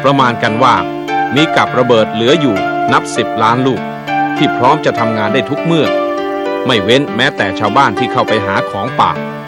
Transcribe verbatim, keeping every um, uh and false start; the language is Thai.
ประมาณกันว่ามีกับระเบิดเหลืออยู่นับสิบล้านลูกที่พร้อมจะทำงานได้ทุกเมื่อไม่เว้นแม้แต่ชาวบ้านที่เข้าไปหาของป่า